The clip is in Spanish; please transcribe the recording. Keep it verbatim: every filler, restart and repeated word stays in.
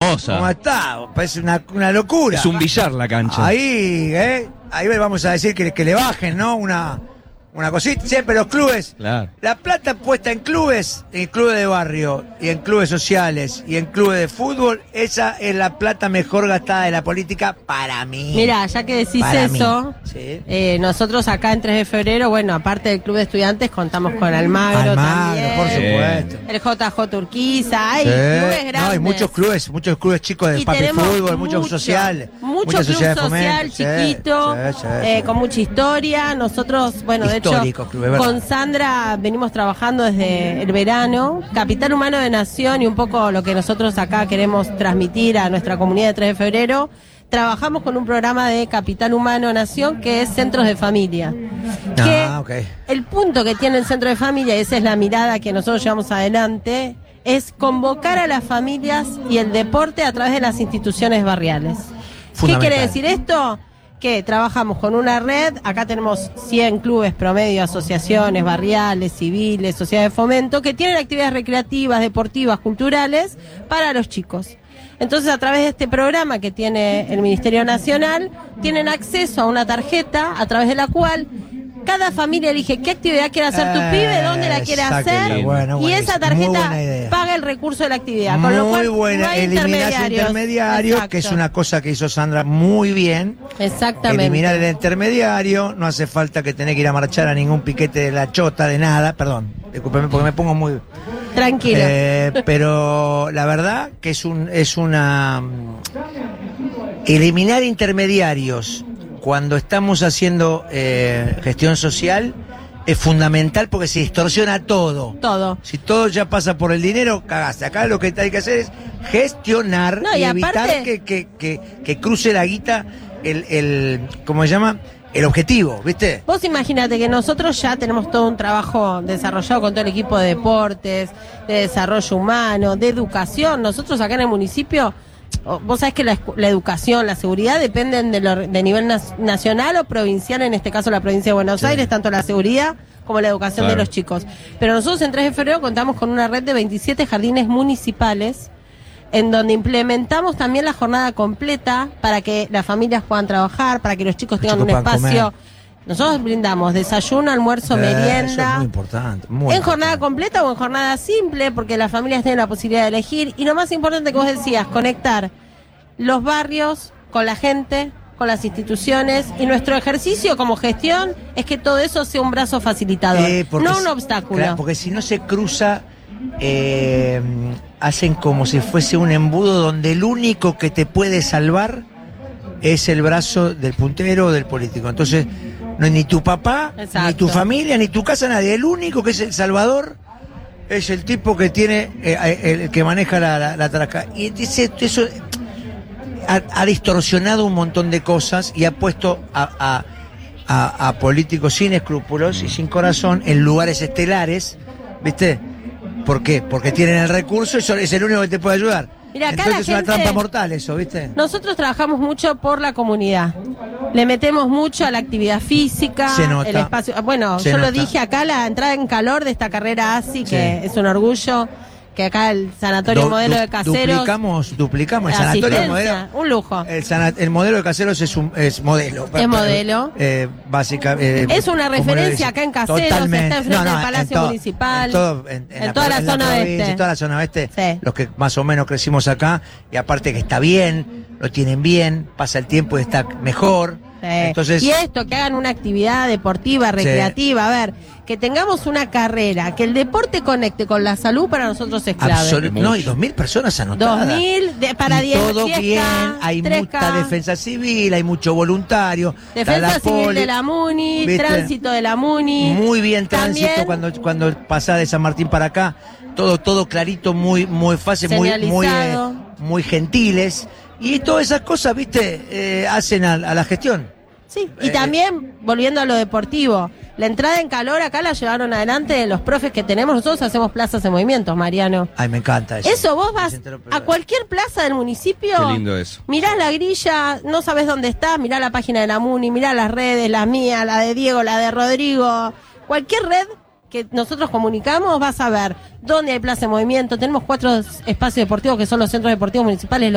hermosa. ¿Cómo está? Parece una, una locura. Es un billar la cancha. Ahí, ¿eh? Ahí vamos a decir que, que le bajen, ¿no? Una, una cosita. Siempre los clubes. Claro. La plata puesta en clubes, en clubes de barrio, y en clubes sociales, y en clubes de fútbol, esa es la plata mejor gastada de la política para mí. Mira, ya que decís Para eso, sí. eh, nosotros acá en tres de febrero, bueno, aparte del Club de Estudiantes, contamos con Almagro, Almagro, también. por supuesto. El J J Urquiza, hay Sí. clubes grandes. No, hay muchos clubes, muchos clubes chicos de Y papi tenemos fútbol, muchos mucho, sociales. Mucho muchas club sociedades de social fomento. Sí, chiquito, sí, sí, eh, sí. con mucha historia. Nosotros, bueno, de Histórico hecho, club, es verdad. con Sandra venimos trabajando desde el verano. Capital Humano de Nación y un poco lo que nosotros acá queremos transmitir a nuestra comunidad de tres de febrero. Trabajamos con un programa de Capital Humano Nación que es Centros de Familia. Que Ah, ok. el punto que tiene el Centro de Familia, y esa es la mirada que nosotros llevamos adelante, es convocar a las familias y el deporte a través de las instituciones barriales. ¿Qué Fundamental. quiere decir esto? Que trabajamos con una red, acá tenemos cien clubes promedio, asociaciones barriales, civiles, sociedades de fomento, que tienen actividades recreativas, deportivas, culturales para los chicos. Entonces, a través de este programa que tiene el Ministerio Nacional, tienen acceso a una tarjeta a través de la cual cada familia elige qué actividad quiere hacer tu Eh, pibe, dónde la quiere exacto, hacer, bueno, y buenísimo. esa Muy buena tarjeta idea. paga el recurso de la actividad. Con lo Muy cual, buena, no hay eliminar ese intermediarios. intermediario, Exacto. que es una cosa que hizo Sandra muy bien. Exactamente. Eliminar el intermediario, no hace falta que tenés que ir a marchar a ningún piquete de la chota, de nada, perdón, discúlpeme porque me pongo muy... Tranquilo. Eh, pero la verdad que es un es una eliminar intermediarios cuando estamos haciendo eh, gestión social es fundamental porque se distorsiona todo. Todo. Si todo ya pasa por el dinero, cagaste. Acá lo que hay que hacer es gestionar No, y, y evitar aparte- que, que, que, que cruce la guita el, el ¿cómo se llama? El objetivo, ¿viste? Vos imagínate que nosotros ya tenemos todo un trabajo desarrollado con todo el equipo de deportes, de desarrollo humano, de educación. Nosotros acá en el municipio, oh, vos sabés que la, escu- la educación, la seguridad dependen de, lo, de nivel nas- nacional o provincial, en este caso la provincia de Buenos Sí. Aires, tanto la seguridad como la educación Claro. de los chicos. Pero nosotros en tres de febrero contamos con una red de veintisiete jardines municipales en donde implementamos también la jornada completa para que las familias puedan trabajar, para que los chicos tengan chicos un puedan espacio. comer. Nosotros brindamos desayuno, almuerzo, Eh, Eso es merienda, muy importante. Muy en importante. jornada completa o en jornada simple, porque las familias tienen la posibilidad de elegir. Y lo más importante que vos decías, conectar los barrios con la gente, con las instituciones. Y nuestro ejercicio como gestión es que todo eso sea un brazo facilitador, Eh, porque no si- un obstáculo. claro, porque si no se cruza, eh, hacen como si fuese un embudo donde el único que te puede salvar es el brazo del puntero o del político. Entonces, no es ni tu papá, Exacto. ni tu familia, ni tu casa, nadie. El único que es el salvador es el tipo que tiene, eh, el que maneja la, la, la traca. Y dice, eso ha, ha distorsionado un montón de cosas y ha puesto a, a, a, a políticos sin escrúpulos y sin corazón en lugares estelares, ¿viste? ¿Por qué? Porque tienen el recurso y son- es el único que te puede ayudar. Mira, acá Entonces la es una gente- trampa mortal eso, ¿viste? Nosotros trabajamos mucho por la comunidad. Le metemos mucho a la actividad física, Se nota. el espacio. Bueno, Se yo lo nota. dije acá, la entrada en calor de esta carrera ASI, que Sí. es un orgullo, que acá el Sanatorio Du- Modelo du- de Caseros. Duplicamos, duplicamos el sanatorio asistencia, modelo. un lujo. El, sana- el modelo de Caseros es un es modelo. Es modelo. Eh, básica, eh, Es una como lo referencia dice. acá en Caseros, Totalmente. está enfrente del en Palacio todo- Municipal, En, todo- en- en en toda la en zona provincia, oeste. en toda la zona oeste, Sí. los que más o menos crecimos acá, y aparte que está bien, lo tienen bien, pasa el tiempo y está mejor. Sí. Entonces, Y esto, que hagan una actividad deportiva, recreativa, a ver, que tengamos una carrera, que el deporte conecte con la salud, para nosotros es clave. absolut- no, y dos mil personas anotadas. Dos mil de- para Y diez, todo diez K, bien, hay tres mucha K. defensa civil, hay mucho voluntario. está Defensa la civil poli, de la MUNI, ¿viste? tránsito de la MUNI. Muy bien tránsito También cuando cuando pasás de San Martín para acá, todo todo clarito, muy muy fácil, muy muy eh, Señalizado. muy gentiles, y todas esas cosas, ¿viste? Eh, hacen a, a la gestión. Sí, y Eh, también, volviendo a lo deportivo, la entrada en calor acá la llevaron adelante los profes que tenemos. Nosotros hacemos plazas en movimientos, Mariano. Ay, me encanta eso. Eso, vos vas Vicente López a Verde. cualquier plaza del municipio. Qué lindo eso. Mirás la grilla, no sabes dónde estás, mirá la página de la MUNI, mirá las redes, las mías, la de Diego, la de Rodrigo. Cualquier red que nosotros comunicamos, vas a ver dónde hay plaza de movimiento. Tenemos cuatro espacios deportivos que son los centros deportivos municipales.